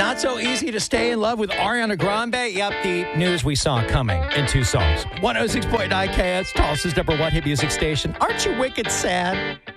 Not so easy to stay in love with Ariana Grande. Yep, the news we saw coming in 2 songs. 106.9 KS, Tulsa's #1 hit music station. Aren't you wicked sad?